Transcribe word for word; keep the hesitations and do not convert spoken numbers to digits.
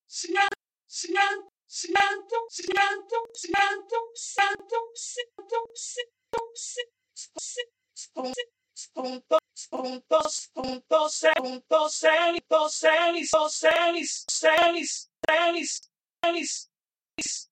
Santo, Santo, Santo, Santo, Santo, Santo, Santo, Santo, Spunto, spunto, spunto, se, punto, senis, senis, senis, senis, senis, senis,